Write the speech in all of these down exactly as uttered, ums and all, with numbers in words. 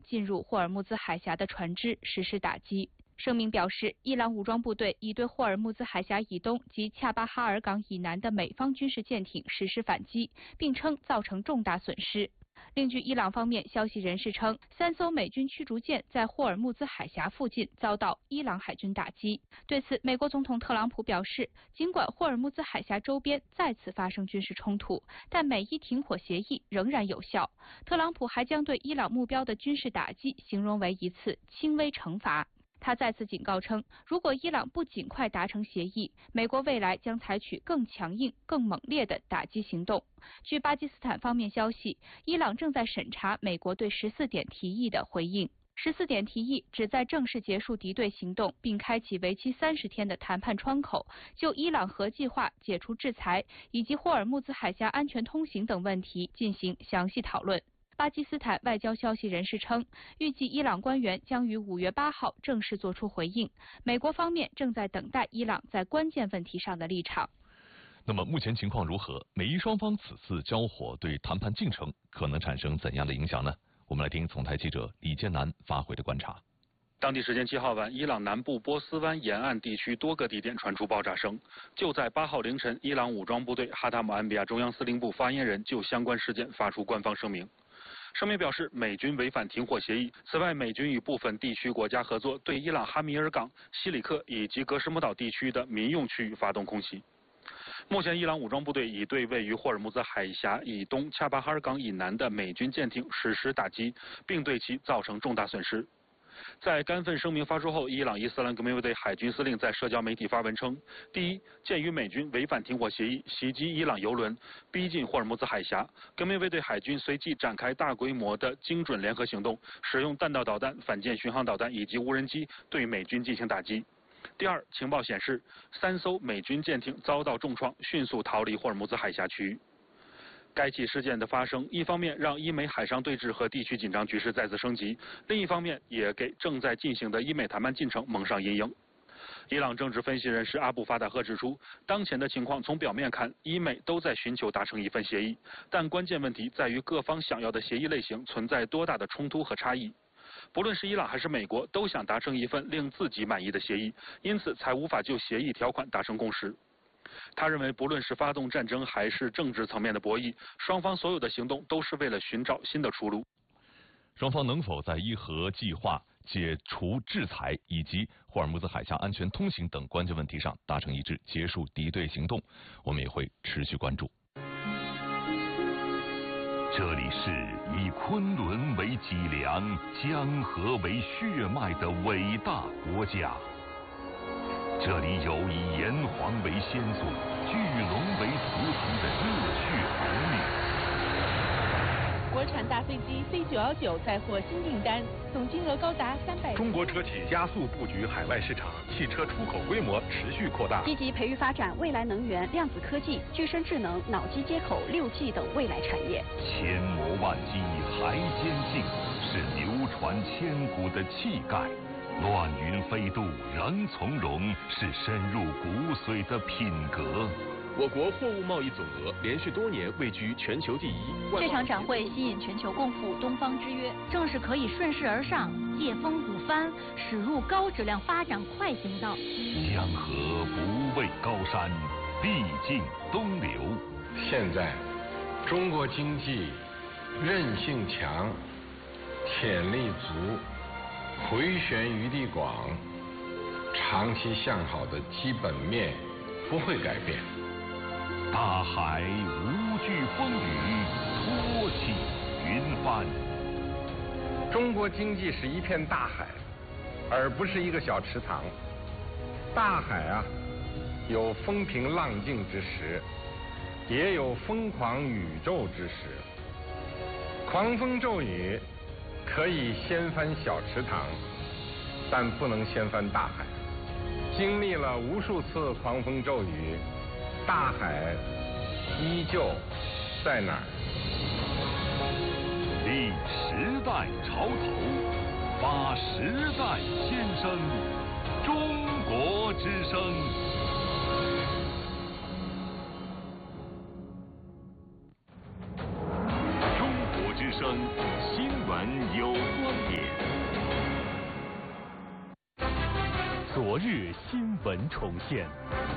进入霍尔木兹海峡的船只实施打击。声明表示，伊朗武装部队已对霍尔木兹海峡以东及恰巴哈尔港以南的美方军事舰艇实施反击，并称造成重大损失。另据伊朗方面消息人士称，三艘美军驱逐舰在霍尔木兹海峡附近遭到伊朗海军打击。对此，美国总统特朗普表示，尽管霍尔木兹海峡周边再次发生军事冲突，但美伊停火协议仍然有效。特朗普还将对伊朗目标的军事打击形容为一次轻微惩罚。他再次警告称，如果伊朗不尽快达成协议，美国未来将采取更强硬、更猛烈的打击行动。据巴基斯坦方面消息，伊朗正在审查美国对十四点提议的回应。十四点提议旨在正式结束敌对行动，并开启为期三十天的谈判窗口，就伊朗核计划、解除制裁以及霍尔木兹海峡安全通行等问题进行详细讨论。巴基斯坦外交消息人士称，预计伊朗官员将于五月八号正式作出回应。美国方面正在等待伊朗在关键问题上的立场。 那么目前情况如何？美伊双方此次交火对谈判进程可能产生怎样的影响呢？我们来听总台记者李建南发回的观察。 当地时间七号晚，伊朗南部波斯湾沿岸地区多个地点传出爆炸声。就在八号凌晨，伊朗武装部队哈塔姆安比亚中央司令部发言人就相关事件发出官方声明。声明表示，美军违反停火协议。此外，美军与部分地区国家合作，对伊朗哈米尔港、西里克以及格什姆岛地区的民用区域发动空袭。目前，伊朗武装部队已对位于霍尔木兹海峡以东恰巴哈尔港以南的美军舰艇实施打击，并对其造成重大损失。在该份声明发出后，伊朗伊斯兰革命卫队海军司令在社交媒体发文称：第一，鉴于美军违反停火协议，袭击伊朗油轮，逼近霍尔木兹海峡，革命卫队海军随即展开大规模的精准联合行动，使用弹道导弹、反舰巡航导弹以及无人机对美军进行打击。第二，情报显示，三艘美军舰艇遭到重创，迅速逃离霍尔木兹海峡区域。该起事件的发生，一方面让伊美海上对峙和地区紧张局势再次升级，另一方面也给正在进行的伊美谈判进程蒙上阴影。伊朗政治分析人士阿布法达赫指出，当前的情况从表面看，伊美都在寻求达成一份协议，但关键问题在于各方想要的协议类型存在多大的冲突和差异。不论是伊朗还是美国，都想达成一份令自己满意的协议，因此才无法就协议条款达成共识。他认为，不论是发动战争还是政治层面的博弈，双方所有的行动都是为了寻找新的出路。 双方能否在伊核计划、解除制裁以及霍尔木兹海峡安全通行等关键问题上达成一致，结束敌对行动，我们也会持续关注。 这里是以昆仑为脊梁、江河为血脉的伟大国家。这里有以炎黄为先祖、巨龙为图腾的热血儿女。 国产大飞机 C 九一九再获新订单，总金额高达三百。 中国车企加速布局海外市场，汽车出口规模持续扩大。 积极培育发展未来能源、量子科技、具身智能、脑机接口、六 G 等未来产业。 千磨万击还坚劲，是流传千古的气概。乱云飞渡仍从容，是深入骨髓的品格。 我国货物贸易总额连续多年位居全球第一。 这场展会吸引全球共赴东方之约，正是可以顺势而上，借风鼓帆，驶入高质量发展快行道。 江河不畏高山，必尽东流。 现在，中国经济韧性强，潜力足，回旋余地广，长期向好的基本面不会改变。 大海无惧风雨，托起云帆。 中国经济是一片大海，而不是一个小池塘。大海啊，有风平浪静之时，也有疯狂宇宙之时。狂风骤雨可以掀翻小池塘，但不能掀翻大海。经历了无数次狂风骤雨，大海依旧在哪儿？ 立时代潮头，发时代先声，中国之声。中国之声，新闻有观点。 昨日新闻重现。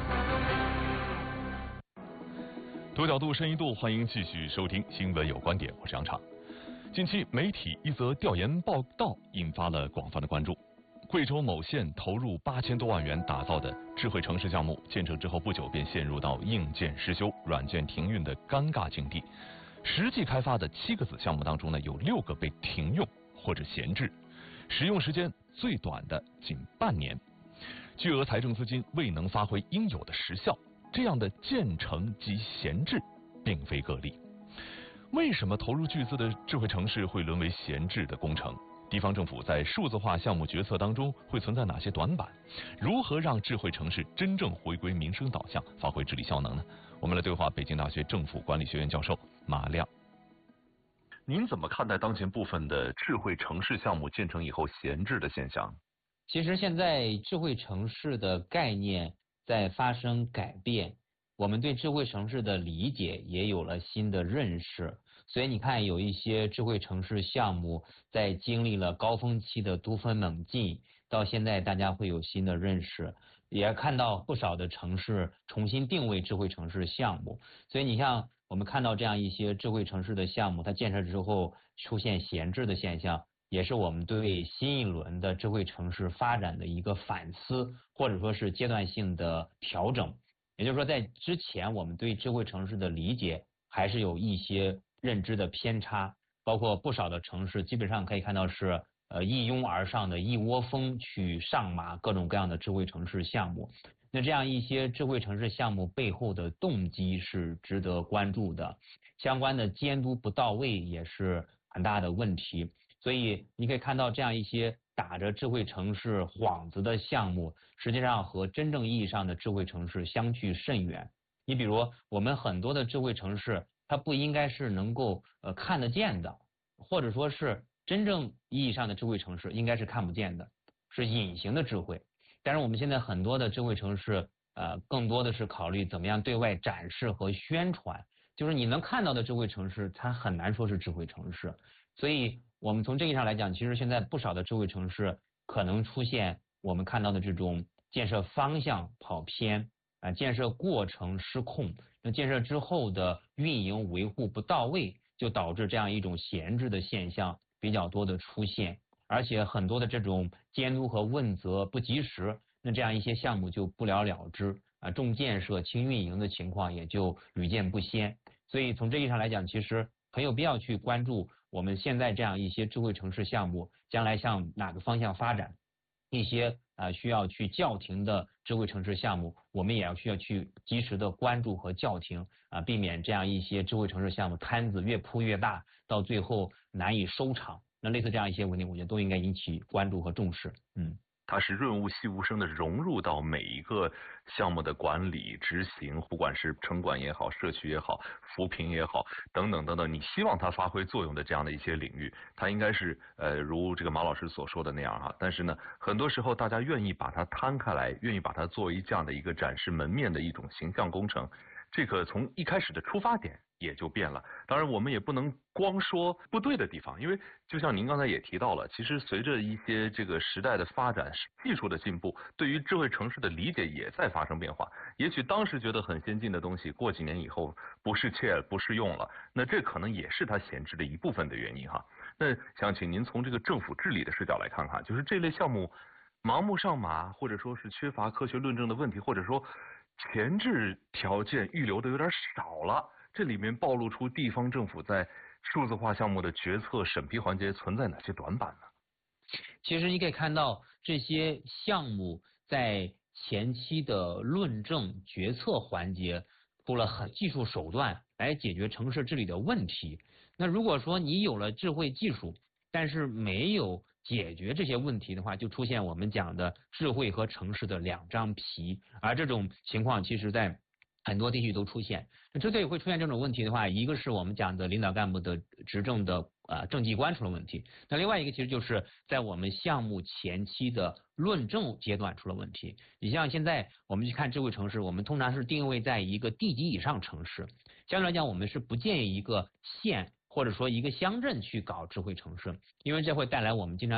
多角度深一度，欢迎继续收听《新闻有观点》，我是杨畅。近期媒体一则调研报道引发了广泛的关注。贵州某县投入八千多万元打造的智慧城市项目，建成之后不久便陷入到硬件失修、软件停运的尴尬境地。实际开发的七个子项目当中呢，有六个被停用或者闲置，使用时间最短的仅半年，巨额财政资金未能发挥应有的实效。这样的建成及闲置并非个例。为什么投入巨资的智慧城市会沦为闲置的工程？地方政府在数字化项目决策当中会存在哪些短板？如何让智慧城市真正回归民生导向，发挥治理效能呢？我们来对话北京大学政府管理学院教授马亮。您怎么看待当前部分的智慧城市项目建成以后闲置的现象？ 其实现在智慧城市的概念在发生改变，我们对智慧城市的理解也有了新的认识，所以你看有一些智慧城市项目在经历了高峰期的突飞猛进，到现在大家会有新的认识，也看到不少的城市重新定位智慧城市项目，所以你像我们看到这样一些智慧城市的项目，它建设之后出现闲置的现象，也是我们对新一轮的智慧城市发展的一个反思，或者说是阶段性的调整。也就是说，在之前我们对智慧城市的理解还是有一些认知的偏差，包括不少的城市基本上可以看到是呃一拥而上的一窝蜂去上马各种各样的智慧城市项目。那这样一些智慧城市项目背后的动机是值得关注的，相关的监督不到位也是很大的问题。所以你可以看到这样一些打着智慧城市幌子的项目，实际上和真正意义上的智慧城市相去甚远。你比如我们很多的智慧城市，它不应该是能够呃看得见的，或者说是真正意义上的智慧城市应该是看不见的，是隐形的智慧。但是我们现在很多的智慧城市呃更多的是考虑怎么样对外展示和宣传，就是你能看到的智慧城市它很难说是智慧城市。所以我们从这个意义上来讲，其实现在不少的智慧城市可能出现我们看到的这种建设方向跑偏啊、呃，建设过程失控，那建设之后的运营维护不到位，就导致这样一种闲置的现象比较多的出现，而且很多的这种监督和问责不及时，那这样一些项目就不了了之啊，重建设轻运营的情况也就屡见不鲜。所以从这意义上来讲，其实很有必要去关注我们现在这样一些智慧城市项目将来向哪个方向发展，一些啊、呃、需要去叫停的智慧城市项目，我们也要需要去及时的关注和叫停啊、呃，避免这样一些智慧城市项目摊子越铺越大，到最后难以收场。那类似这样一些问题，我觉得都应该引起关注和重视。嗯。 它是润物细无声的融入到每一个项目的管理执行，不管是城管也好，社区也好，扶贫也好，等等等等，你希望它发挥作用的这样的一些领域，它应该是呃如这个马老师所说的那样哈。但是呢，很多时候大家愿意把它摊开来，愿意把它作为这样的一个展示门面的一种形象工程，这个从一开始的出发点也就变了。当然我们也不能光说不对的地方，因为就像您刚才也提到了，其实随着一些这个时代的发展，技术的进步，对于智慧城市的理解也在发生变化。也许当时觉得很先进的东西，过几年以后不适切不适用了，那这可能也是它闲置的一部分的原因哈。那想请您从这个政府治理的视角来看看，就是这类项目盲目上马，或者说是缺乏科学论证的问题，或者说前置条件预留的有点少了，这里面暴露出地方政府在数字化项目的决策审批环节存在哪些短板呢？ 其实你可以看到这些项目在前期的论证决策环节出了很技术手段来解决城市治理的问题。那如果说你有了智慧技术，但是没有解决这些问题的话，就出现我们讲的智慧和城市的两张皮，而这种情况其实在很多地区都出现。那之所以会出现这种问题的话，一个是我们讲的领导干部的执政的呃政绩观出了问题，那另外一个其实就是在我们项目前期的论证阶段出了问题。你像现在我们去看智慧城市，我们通常是定位在一个地级以上城市，相对来讲我们是不建议一个县或者说一个乡镇去搞智慧城市，因为这会带来我们经常